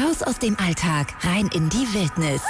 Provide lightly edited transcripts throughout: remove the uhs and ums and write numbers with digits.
Raus aus dem Alltag, rein in die Wildnis.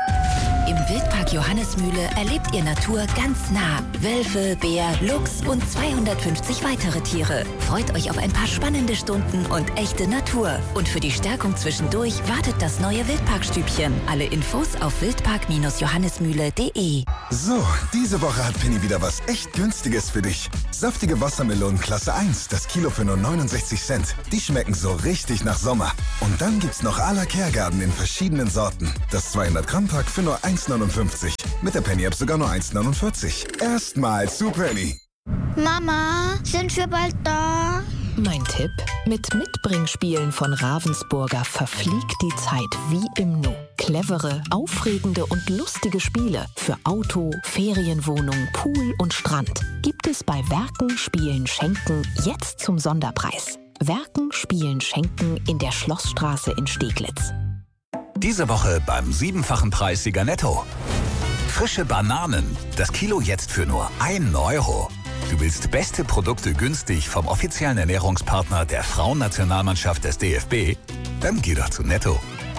Im Wildpark Johannismühle erlebt ihr Natur ganz nah. Wölfe, Bär, Luchs und 250 weitere Tiere. Freut euch auf ein paar spannende Stunden und echte Natur. Und für die Stärkung zwischendurch wartet das neue Wildparkstübchen. Alle Infos auf wildpark-johannismühle.de. So, diese Woche hat Penny wieder was echt Günstiges für dich. Saftige Wassermelonen Klasse 1, das Kilo für nur 69 Cent. Die schmecken so richtig nach Sommer. Und dann gibt's noch à la Kehrgarten in verschiedenen Sorten. Das 200-Gramm-Pack für nur 1,59. Mit der Penny-App sogar nur 1,49. Erstmal zu Penny. Mama, sind wir bald da? Mein Tipp: Mit Mitbringspielen von Ravensburger verfliegt die Zeit wie im Nu. Clevere, aufregende und lustige Spiele für Auto, Ferienwohnung, Pool und Strand gibt es bei Werken, Spielen, Schenken jetzt zum Sonderpreis. Werken, Spielen, Schenken in der Schlossstraße in Steglitz. Diese Woche beim 7-fachen Preis Sieger Netto. Frische Bananen, das Kilo jetzt für nur 1 Euro. Du willst beste Produkte günstig vom offiziellen Ernährungspartner der Frauennationalmannschaft des DFB? Dann geh doch zu Netto.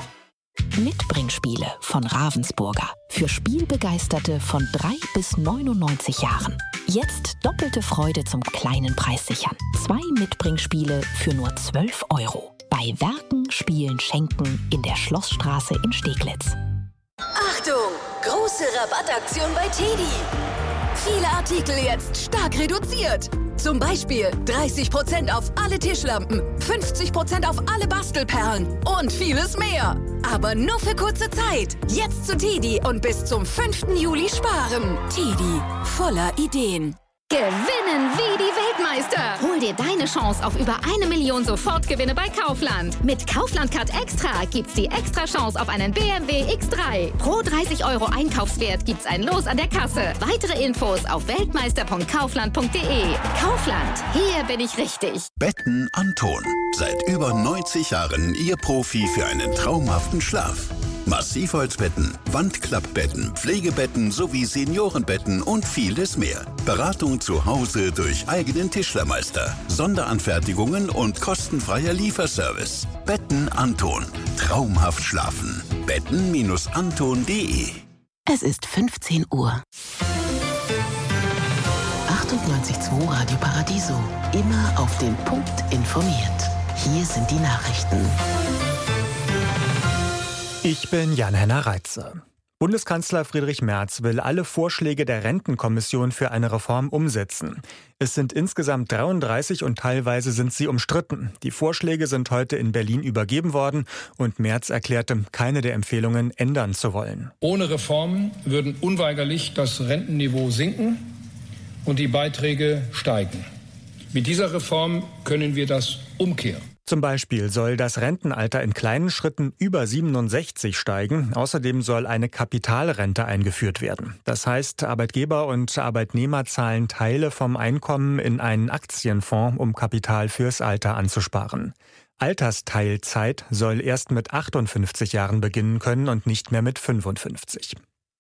Mitbringspiele von Ravensburger. Für Spielbegeisterte von 3 bis 99 Jahren. Jetzt doppelte Freude zum kleinen Preis sichern. 2 Mitbringspiele für nur 12 Euro. Bei Werken, Spielen, Schenken in der Schlossstraße in Steglitz. Achtung! Große Rabattaktion bei TEDi. Viele Artikel jetzt stark reduziert. Zum Beispiel 30% auf alle Tischlampen, 50% auf alle Bastelperlen und vieles mehr. Aber nur für kurze Zeit. Jetzt zu TEDi und bis zum 5. Juli sparen. TEDi, voller Ideen. Gewinnen wie die Weltmeister! Hol dir deine Chance auf über 1 Million Sofortgewinne bei Kaufland. Mit Kaufland Card Extra gibt's die extra Chance auf einen BMW X3. Pro 30 Euro Einkaufswert gibt's ein Los an der Kasse. Weitere Infos auf weltmeister.kaufland.de. Kaufland, hier bin ich richtig. Betten Anton. Seit über 90 Jahren Ihr Profi für einen traumhaften Schlaf. Massivholzbetten, Wandklappbetten, Pflegebetten sowie Seniorenbetten und vieles mehr. Beratung zu Hause durch eigenen Tischlermeister, Sonderanfertigungen und kostenfreier Lieferservice. Betten Anton. Traumhaft schlafen. betten-anton.de. Es ist 15 Uhr. 98.2 Radio Paradiso. Immer auf den Punkt informiert. Hier sind die Nachrichten. Ich bin Jan-Henner Reitze. Bundeskanzler Friedrich Merz will alle Vorschläge der Rentenkommission für eine Reform umsetzen. Es sind insgesamt 33 und teilweise sind sie umstritten. Die Vorschläge sind heute in Berlin übergeben worden und Merz erklärte, keine der Empfehlungen ändern zu wollen. Ohne Reformen würden unweigerlich das Rentenniveau sinken und die Beiträge steigen. Mit dieser Reform können wir das umkehren. Zum Beispiel soll das Rentenalter in kleinen Schritten über 67 steigen. Außerdem soll eine Kapitalrente eingeführt werden. Das heißt, Arbeitgeber und Arbeitnehmer zahlen Teile vom Einkommen in einen Aktienfonds, um Kapital fürs Alter anzusparen. Altersteilzeit soll erst mit 58 Jahren beginnen können und nicht mehr mit 55.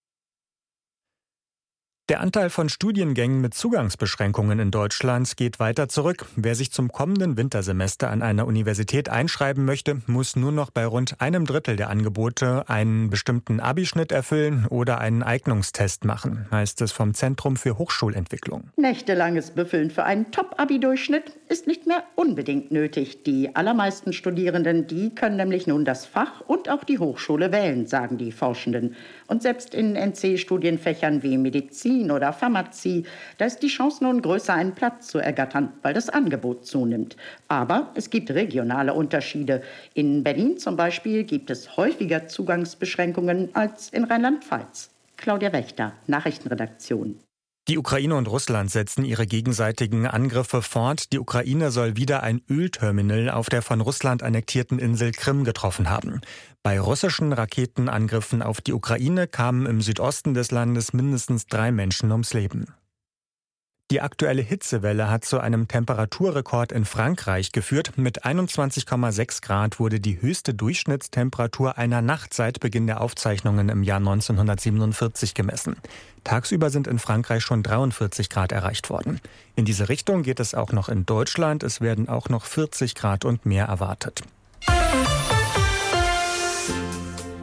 Der Anteil von Studiengängen mit Zugangsbeschränkungen in Deutschland geht weiter zurück. Wer sich zum kommenden Wintersemester an einer Universität einschreiben möchte, muss nur noch bei rund 1/3 der Angebote einen bestimmten Abischnitt erfüllen oder einen Eignungstest machen, heißt es vom Zentrum für Hochschulentwicklung. Nächtelanges Büffeln für einen Top-Abi-Durchschnitt ist nicht mehr unbedingt nötig. Die allermeisten Studierenden, die können nämlich nun das Fach und auch die Hochschule wählen, sagen die Forschenden. Und selbst in NC-Studienfächern wie Medizin oder Pharmazie, da ist die Chance nun größer, einen Platz zu ergattern, weil das Angebot zunimmt. Aber es gibt regionale Unterschiede. In Berlin zum Beispiel gibt es häufiger Zugangsbeschränkungen als in Rheinland-Pfalz. Claudia Wächter, Nachrichtenredaktion. Die Ukraine und Russland setzen ihre gegenseitigen Angriffe fort. Die Ukraine soll wieder ein Ölterminal auf der von Russland annektierten Insel Krim getroffen haben. Bei russischen Raketenangriffen auf die Ukraine kamen im Südosten des Landes mindestens 3 Menschen ums Leben. Die aktuelle Hitzewelle hat zu einem Temperaturrekord in Frankreich geführt. Mit 21,6 Grad wurde die höchste Durchschnittstemperatur einer Nacht seit Beginn der Aufzeichnungen im Jahr 1947 gemessen. Tagsüber sind in Frankreich schon 43 Grad erreicht worden. In diese Richtung geht es auch noch in Deutschland. Es werden auch noch 40 Grad und mehr erwartet.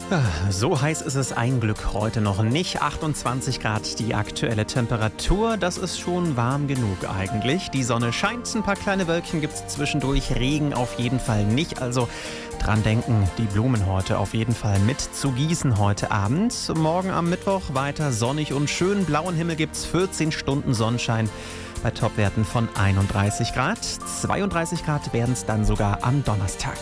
So heiß ist es ein Glück heute noch nicht. 28 Grad die aktuelle Temperatur. Das ist schon warm genug eigentlich. Die Sonne scheint, ein paar kleine Wölkchen gibt es zwischendurch. Regen auf jeden Fall nicht. Also dran denken, die Blumen heute auf jeden Fall mit zu gießen heute Abend. Morgen am Mittwoch weiter sonnig und schön. Blauen Himmel gibt es 14 Stunden Sonnenschein bei Topwerten von 31 Grad. 32 Grad werden es dann sogar am Donnerstag.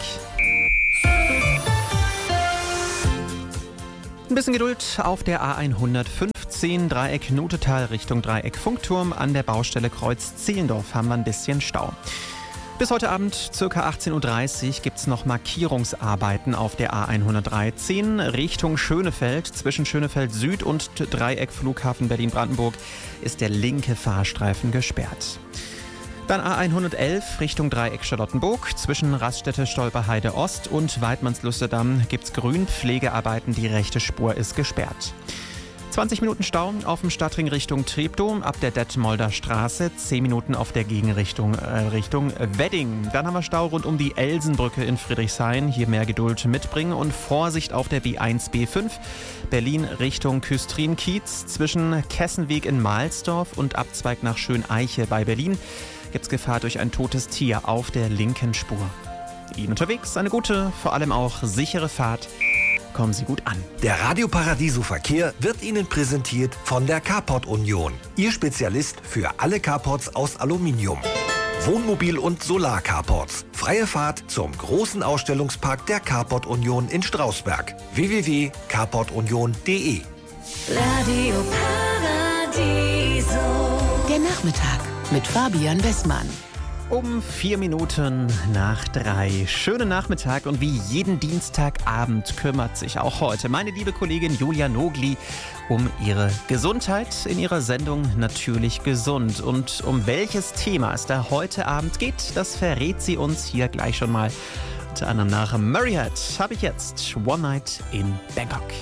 Ein bisschen Geduld auf der A115 Dreieck Notetal Richtung Dreieck Funkturm. An der Baustelle Kreuz Zehlendorf haben wir ein bisschen Stau. Bis heute Abend, ca. 18.30 Uhr, gibt es noch Markierungsarbeiten auf der A113 Richtung Schönefeld. Zwischen Schönefeld Süd und Dreieck Flughafen Berlin-Brandenburg ist der linke Fahrstreifen gesperrt. Dann A111 Richtung Dreieck Charlottenburg. Zwischen Raststätte Stolperheide Ost und Weidmannslusterdamm gibt's Grünpflegearbeiten. Die rechte Spur ist gesperrt. 20 Minuten Stau auf dem Stadtring Richtung Treptow ab der Detmolder Straße. 10 Minuten auf der Gegenrichtung Richtung Wedding. Dann haben wir Stau rund um die Elsenbrücke in Friedrichshain. Hier mehr Geduld mitbringen und Vorsicht auf der B1, B5. Berlin Richtung Küstrin-Kiez. Zwischen Kessenweg in Mahlsdorf und Abzweig nach Schöneiche bei Berlin gibt es Gefahr durch ein totes Tier auf der linken Spur. Ihnen unterwegs eine gute, vor allem auch sichere Fahrt. Kommen Sie gut an. Der Radio Paradiso Verkehr wird Ihnen präsentiert von der Carport Union. Ihr Spezialist für alle Carports aus Aluminium. Wohnmobil- und Solar-Carports. Freie Fahrt zum großen Ausstellungspark der Carport Union in Strausberg. www.carportunion.de. Radio Paradiso. Der Nachmittag mit Fabian Westmann. Um 4 Minuten nach 3. Schönen Nachmittag und wie jeden Dienstagabend kümmert sich auch heute meine liebe Kollegin Julia Nogli um ihre Gesundheit in ihrer Sendung Natürlich Gesund. Und um welches Thema es da heute Abend geht, das verrät sie uns hier gleich schon mal. Unter anderem nach Marriott habe ich jetzt One Night in Bangkok.